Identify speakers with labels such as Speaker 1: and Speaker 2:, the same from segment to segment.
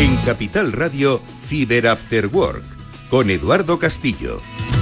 Speaker 1: En Capital Radio, Cyber After Work, con Eduardo Castillo.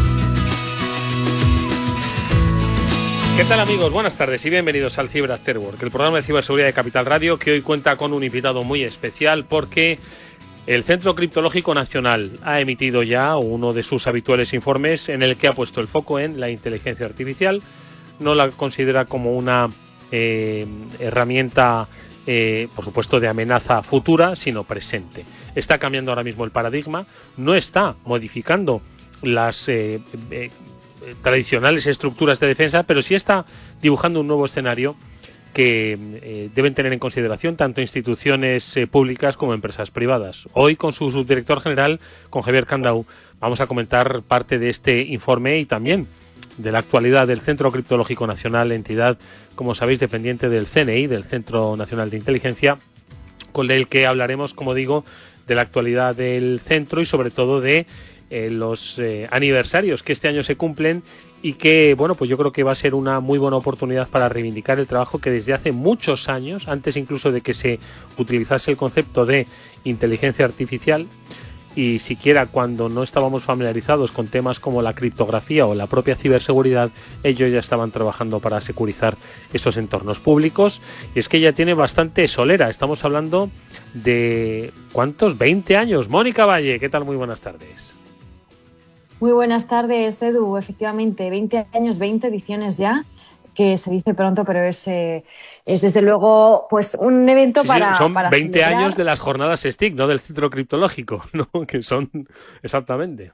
Speaker 2: ¿Qué tal, amigos? Buenas tardes y bienvenidos al Cyber After Work, el programa de ciberseguridad de Capital Radio, que hoy cuenta con un invitado muy especial porque el Centro Criptológico Nacional ha emitido ya uno de sus habituales informes en el que ha puesto el foco en la inteligencia artificial. No la considera como una herramienta, por supuesto, de amenaza futura, sino presente. Está cambiando ahora mismo el paradigma, no está modificando las tradicionales estructuras de defensa, pero sí está dibujando un nuevo escenario que deben tener en consideración tanto instituciones públicas como empresas privadas. Hoy, con su subdirector general, con Javier Candau, vamos a comentar parte de este informe y también de la actualidad del Centro Criptológico Nacional, entidad, como sabéis, dependiente del CNI, del Centro Nacional de Inteligencia, con el que hablaremos, como digo, de la actualidad del centro y sobre todo de los aniversarios que este año se cumplen y que, bueno, pues yo creo que va a ser una muy buena oportunidad para reivindicar el trabajo que desde hace muchos años, antes incluso de que se utilizase el concepto de inteligencia artificial, y siquiera cuando no estábamos familiarizados con temas como la criptografía o la propia ciberseguridad, ellos ya estaban trabajando para securizar esos entornos públicos. Y es que ya tiene bastante solera, estamos hablando de ¿cuántos? 20 años. Mónica Valle, ¿qué tal? Muy buenas tardes.
Speaker 3: Muy buenas tardes, Edu. Efectivamente, 20 años, 20 ediciones ya, que se dice pronto, pero es desde luego pues un evento para...
Speaker 2: Son
Speaker 3: para
Speaker 2: 20
Speaker 3: celebrar.
Speaker 2: años de las jornadas STIC, no del Centro Criptológico, ¿no? Que son exactamente.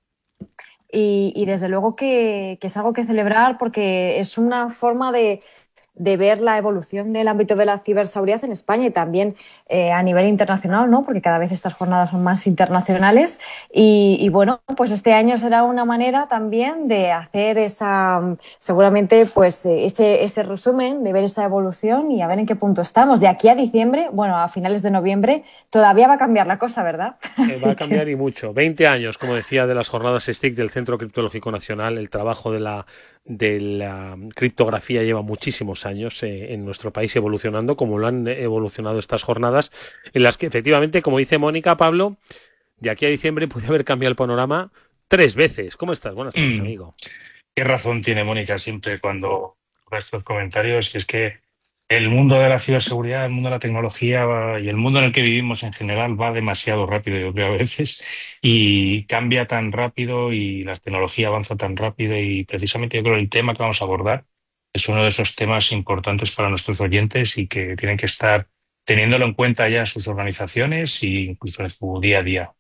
Speaker 3: Y desde luego que es algo que celebrar porque es una forma de ver la evolución del ámbito de la ciberseguridad en España y también a nivel internacional, ¿no? Porque cada vez estas jornadas son más internacionales y bueno, pues este año será una manera también de hacer seguramente pues ese resumen, de ver esa evolución y a ver en qué punto estamos. De aquí a diciembre, bueno, a finales de noviembre, todavía va a cambiar la cosa, ¿verdad?
Speaker 2: Va a cambiar y mucho. 20 años, como decía, de las jornadas STIC del Centro Criptológico Nacional. El trabajo de la criptografía lleva muchísimos años en nuestro país evolucionando, como lo han evolucionado estas jornadas, en las que efectivamente, como dice Mónica, Pablo, de aquí a diciembre puede haber cambiado el panorama 3 veces. ¿Cómo estás? Buenas tardes, amigo.
Speaker 4: Qué razón tiene Mónica siempre cuando hace estos comentarios, y es que el mundo de la ciberseguridad, el mundo de la tecnología y el mundo en el que vivimos en general va demasiado rápido, yo creo, a veces, y cambia tan rápido y la tecnología avanza tan rápido, y precisamente yo creo que el tema que vamos a abordar es uno de esos temas importantes para nuestros oyentes y que tienen que estar teniéndolo en cuenta ya en sus organizaciones e incluso en su día a día.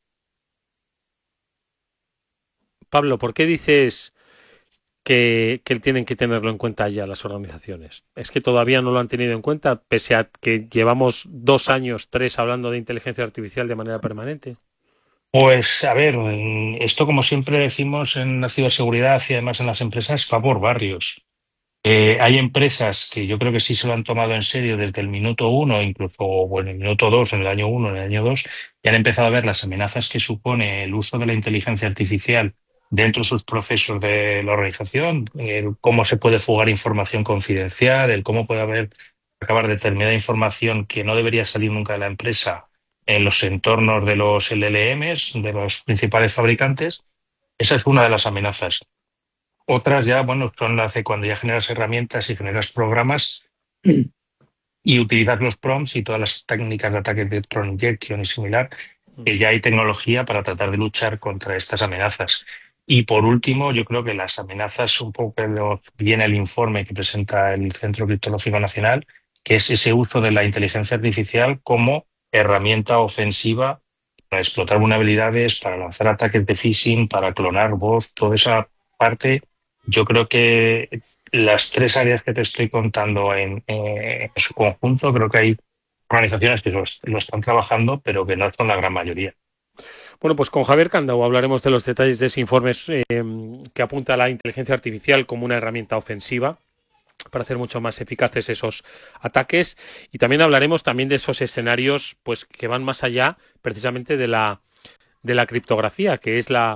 Speaker 2: Pablo, ¿por qué dices que tienen que tenerlo en cuenta ya las organizaciones? ¿Es que todavía no lo han tenido en cuenta, pese a que llevamos 2 años, 3 hablando de inteligencia artificial de manera permanente?
Speaker 4: Pues a ver, esto como siempre decimos en la ciberseguridad y además en las empresas, va por barrios. Hay empresas que yo creo que sí se lo han tomado en serio desde el minuto uno, incluso o en el minuto dos, en el año uno, en el año dos, y han empezado a ver las amenazas que supone el uso de la inteligencia artificial dentro de sus procesos de la organización, cómo se puede fugar información confidencial, el cómo puede acabar determinada información que no debería salir nunca de la empresa en los entornos de los LLMs, de los principales fabricantes. Esa es una de las amenazas. Otras ya, bueno, son las de cuando ya generas herramientas y generas programas y utilizas los prompts y todas las técnicas de ataque de prompt injection y similar, que ya hay tecnología para tratar de luchar contra estas amenazas. Y por último, yo creo que las amenazas, un poco que viene el informe que presenta el Centro Criptológico Nacional, que es ese uso de la inteligencia artificial como herramienta ofensiva para explotar vulnerabilidades, para lanzar ataques de phishing, para clonar voz, toda esa parte. Yo creo que las 3 áreas que te estoy contando en su conjunto, creo que hay organizaciones que lo están trabajando, pero que no son la gran mayoría.
Speaker 2: Bueno, pues con Javier Candau hablaremos de los detalles de ese informe que apunta a la inteligencia artificial como una herramienta ofensiva para hacer mucho más eficaces esos ataques, y también hablaremos también de esos escenarios pues que van más allá precisamente de la criptografía, que es la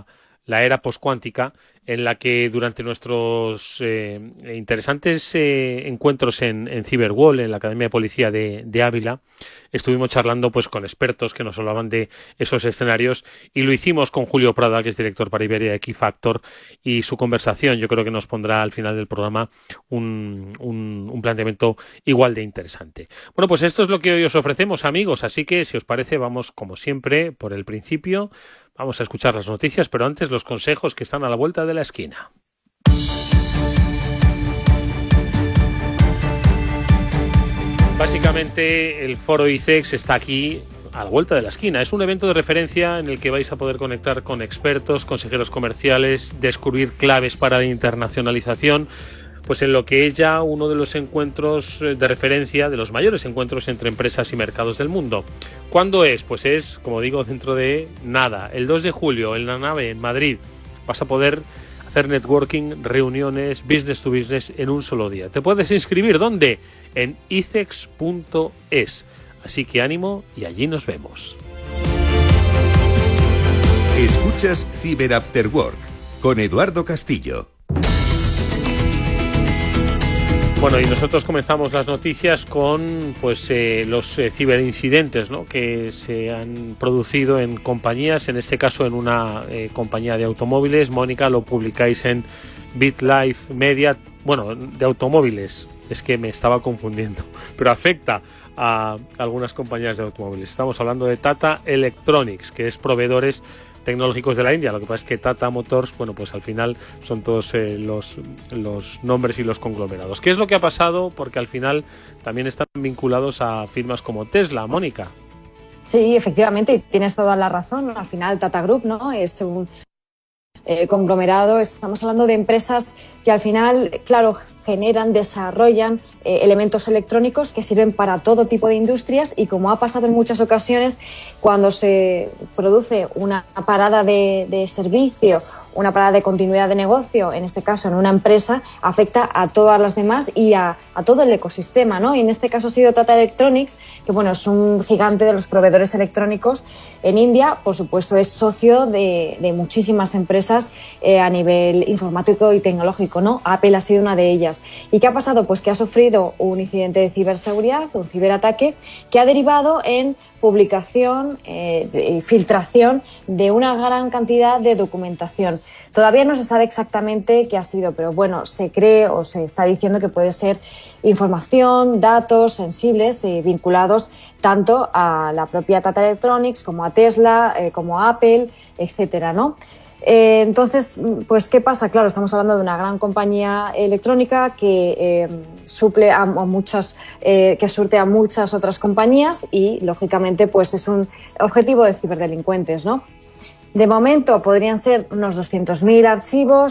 Speaker 2: la era poscuántica, en la que durante nuestros interesantes encuentros en Cyberwall, en la Academia de Policía de Ávila, estuvimos charlando pues con expertos que nos hablaban de esos escenarios, y lo hicimos con Julio Prada, que es director para Iberia de Keyfactor, y su conversación yo creo que nos pondrá al final del programa un planteamiento igual de interesante. Bueno, pues esto es lo que hoy os ofrecemos, amigos, así que si os parece vamos como siempre por el principio. Vamos a escuchar las noticias, pero antes los consejos que están a la vuelta de la esquina. Básicamente el foro ICEX está aquí a la vuelta de la esquina. Es un evento de referencia en el que vais a poder conectar con expertos, consejeros comerciales, descubrir claves para la internacionalización, pues en lo que es ya uno de los encuentros de referencia, de los mayores encuentros entre empresas y mercados del mundo. ¿Cuándo es? Pues es, como digo, dentro de nada. El 2 de julio en la nave en Madrid vas a poder hacer networking, reuniones, business to business en un solo día. ¿Te puedes inscribir? ¿Dónde? En icex.es. Así que ánimo y allí nos vemos.
Speaker 1: Escuchas Cyber After Work con Eduardo Castillo.
Speaker 2: Bueno, y nosotros comenzamos las noticias con pues los ciberincidentes, ¿no?, que se han producido en compañías, en este caso en una compañía de automóviles. Mónica, lo publicáis en BitLife Media. Bueno, de automóviles, es que me estaba confundiendo, pero afecta a algunas compañías de automóviles. Estamos hablando de Tata Electronics, que es proveedores tecnológicos de la India. Lo que pasa es que Tata Motors, bueno, pues al final son todos los nombres y los conglomerados. ¿Qué es lo que ha pasado? Porque al final también están vinculados a firmas como Tesla, Mónica.
Speaker 3: Sí, efectivamente, y tienes toda la razón. Al final Tata Group, ¿no?, es un conglomerado. Estamos hablando de empresas que al final, claro, generan, desarrollan elementos electrónicos que sirven para todo tipo de industrias, y como ha pasado en muchas ocasiones, cuando se produce una parada de servicio, una parada de continuidad de negocio, en este caso en una empresa, afecta a todas las demás y a todo el ecosistema, ¿no? Y en este caso ha sido Tata Electronics, que bueno, es un gigante de los proveedores electrónicos en India. Por supuesto, es socio de muchísimas empresas a nivel informático y tecnológico, ¿no? Apple ha sido una de ellas. ¿Y qué ha pasado? Pues que ha sufrido un incidente de ciberseguridad, un ciberataque, que ha derivado en publicación y filtración de una gran cantidad de documentación. Todavía no se sabe exactamente qué ha sido, pero bueno, se cree o se está diciendo que puede ser información, datos sensibles vinculados tanto a la propia Tata Electronics como a Tesla, como a Apple, etcétera, ¿no? Entonces, pues, ¿qué pasa? Claro, estamos hablando de una gran compañía electrónica que suple a muchas, que surte a muchas otras compañías, y, lógicamente, pues es un objetivo de ciberdelincuentes, ¿no? De momento podrían ser unos 200.000 archivos,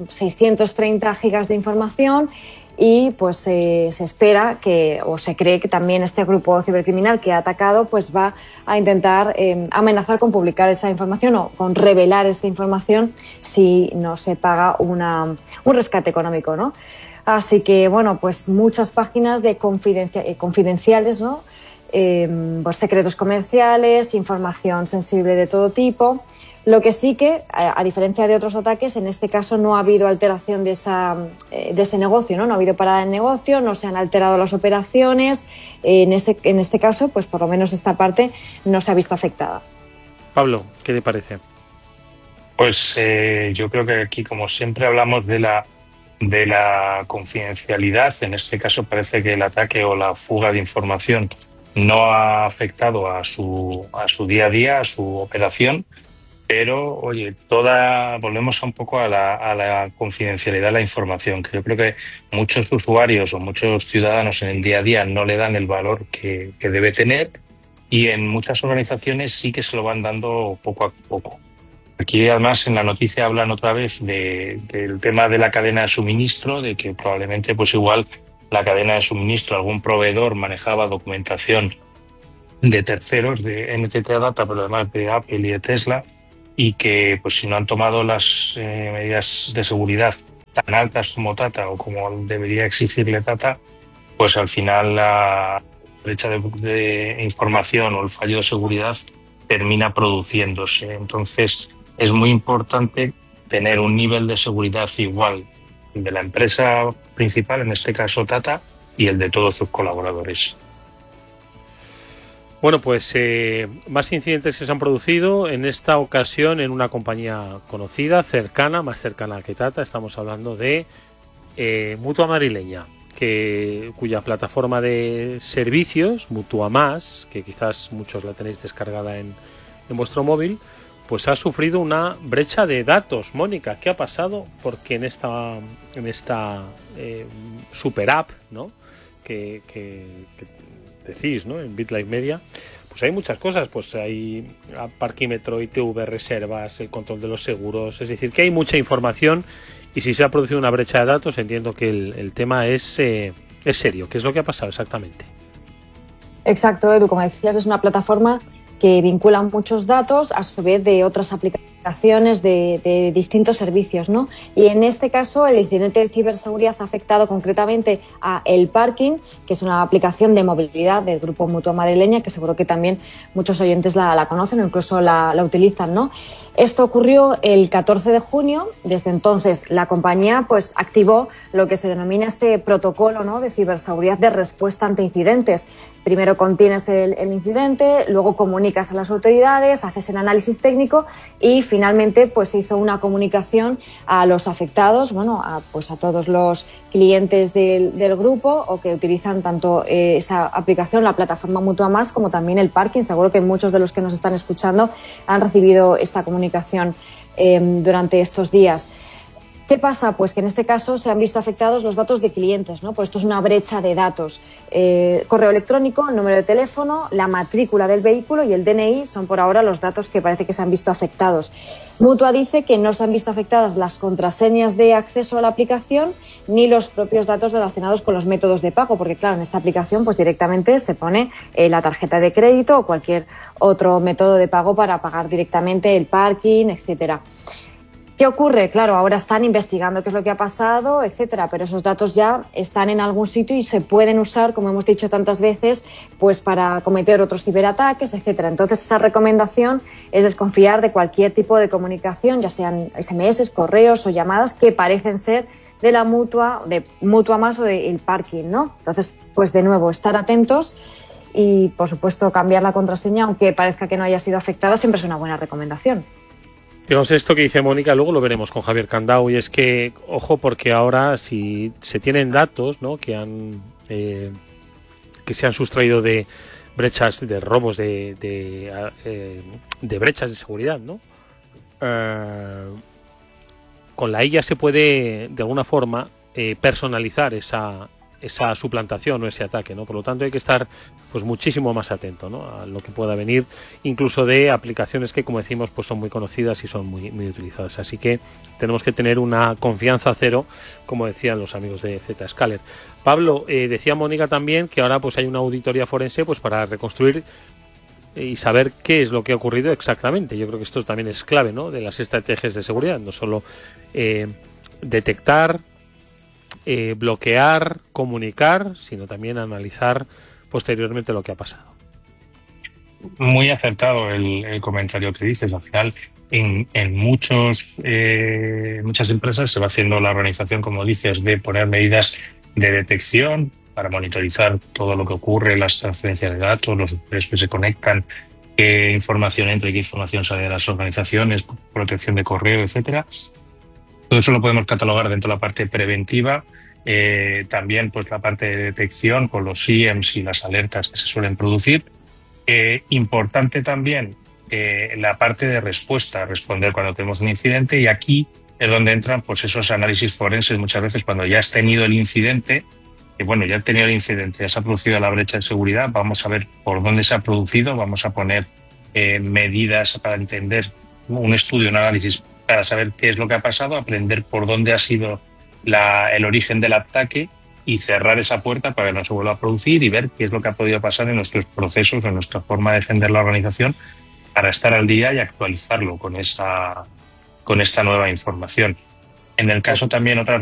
Speaker 3: 630 gigas de información, y pues se espera que, o se cree que también este grupo cibercriminal que ha atacado pues va a intentar amenazar con publicar esa información o con revelar esta información si no se paga un rescate económico, ¿no? Así que, bueno, pues muchas páginas de confidenciales, ¿no? Pues secretos comerciales, información sensible de todo tipo. Lo que sí que, a diferencia de otros ataques, en este caso no ha habido alteración de ese negocio, ¿no? No ha habido parada en negocio, no se han alterado las operaciones. En este caso, pues por lo menos esta parte no se ha visto afectada.
Speaker 2: Pablo, ¿qué te parece?
Speaker 4: Pues yo creo que aquí, como siempre, hablamos de la confidencialidad. En este caso parece que el ataque o la fuga de información no ha afectado a su día a día, a su operación. Pero, oye, volvemos un poco a la confidencialidad de la información, que yo creo que muchos usuarios o muchos ciudadanos en el día a día no le dan el valor que debe tener, y en muchas organizaciones sí que se lo van dando poco a poco. Aquí, además, en la noticia hablan otra vez del tema de la cadena de suministro, de que probablemente, pues igual, la cadena de suministro, algún proveedor manejaba documentación de terceros, de NTT Data, pero además de Apple y de Tesla, y que pues si no han tomado las medidas de seguridad tan altas como Tata o como debería exigirle Tata, pues al final la brecha de información o el fallo de seguridad termina produciéndose. Entonces es muy importante tener un nivel de seguridad igual de la empresa principal, en este caso Tata, y el de todos sus colaboradores.
Speaker 2: Bueno, pues más incidentes que se han producido, en esta ocasión en una compañía conocida, cercana, más cercana que Tata. Estamos hablando de Mutua Madrileña, cuya plataforma de servicios, Mutua Más, que quizás muchos la tenéis descargada en vuestro móvil, pues ha sufrido una brecha de datos. Mónica, ¿qué ha pasado? Porque en esta super app, ¿no?, que decís, ¿no?, en BitLife Media, pues hay muchas cosas. Pues hay parquímetro, ITV, reservas, el control de los seguros. Es decir, que hay mucha información, y si se ha producido una brecha de datos, entiendo que el tema es serio. ¿Qué es lo que ha pasado exactamente?
Speaker 3: Exacto, Edu. Como decías, es una plataforma que vincula muchos datos, a su vez de otras aplicaciones de distintos servicios, ¿no? Y en este caso, el incidente de ciberseguridad ha afectado concretamente a El Parking, que es una aplicación de movilidad del grupo Mutua Madrileña, que seguro que también muchos oyentes la conocen o incluso la utilizan, ¿no? Esto ocurrió el 14 de junio. Desde entonces, la compañía pues activó lo que se denomina este protocolo, ¿no?, de ciberseguridad de respuesta ante incidentes. Primero contienes el incidente, luego comunicas a las autoridades, haces el análisis técnico y finalmente pues se hizo una comunicación a los afectados, bueno, a todos los clientes del grupo o que utilizan tanto esa aplicación, la plataforma Mutua Más, como también El Parking. Seguro que muchos de los que nos están escuchando han recibido esta comunicación durante estos días. ¿Qué pasa? Pues que en este caso se han visto afectados los datos de clientes, ¿no? Pues esto es una brecha de datos. Correo electrónico, número de teléfono, la matrícula del vehículo y el DNI son por ahora los datos que parece que se han visto afectados. Mutua dice que no se han visto afectadas las contraseñas de acceso a la aplicación ni los propios datos relacionados con los métodos de pago, porque claro, en esta aplicación pues directamente se pone la tarjeta de crédito o cualquier otro método de pago para pagar directamente el parking, etcétera. ¿Qué ocurre? Claro, ahora están investigando qué es lo que ha pasado, etcétera, pero esos datos ya están en algún sitio y se pueden usar, como hemos dicho tantas veces, pues para cometer otros ciberataques, etcétera. Entonces, esa recomendación es desconfiar de cualquier tipo de comunicación, ya sean SMS, correos o llamadas que parecen ser de la Mutua, de Mutua Más o de El Parking, ¿no? Entonces, pues de nuevo, estar atentos y, por supuesto, cambiar la contraseña, aunque parezca que no haya sido afectada, siempre es una buena recomendación.
Speaker 2: Digamos, esto que dice Mónica, luego lo veremos con Javier Candau, y es que, ojo, porque ahora si se tienen datos, ¿no?, que se han sustraído de brechas, de robos, de brechas de seguridad, ¿no? Con la IA se puede, de alguna forma, personalizar esa suplantación o ese ataque, ¿no? Por lo tanto, hay que estar pues muchísimo más atento, ¿no?, a lo que pueda venir, incluso de aplicaciones que, como decimos, pues son muy conocidas y son muy, muy utilizadas. Así que tenemos que tener una confianza cero, como decían los amigos de Zscaler. Pablo, decía Mónica también que ahora pues hay una auditoría forense pues para reconstruir y saber qué es lo que ha ocurrido exactamente. Yo creo que esto también es clave, ¿no?, de las estrategias de seguridad, no solo detectar, bloquear, comunicar, sino también analizar posteriormente lo que ha pasado.
Speaker 4: Muy acertado el comentario que dices. Al final, en muchas empresas se va haciendo la organización, como dices, de poner medidas de detección para monitorizar todo lo que ocurre, las transferencias de datos, los usuarios que se conectan, qué información entra y qué información sale de las organizaciones, protección de correo, etcétera. Todo eso lo podemos catalogar dentro de la parte preventiva. También pues la parte de detección con los SIEMs y las alertas que se suelen producir. Importante también la parte de respuesta, responder cuando tenemos un incidente, y aquí es donde entran pues esos análisis forenses muchas veces cuando ya has tenido el incidente. Ya has tenido el incidente, ya se ha producido la brecha de seguridad, vamos a ver por dónde se ha producido, vamos a poner medidas para entender un estudio, un análisis para saber qué es lo que ha pasado, aprender por dónde ha sido el origen del ataque y cerrar esa puerta para que no se vuelva a producir, y ver qué es lo que ha podido pasar en nuestros procesos, en nuestra forma de defender la organización, para estar al día y actualizarlo con esta nueva información. En el caso también, otra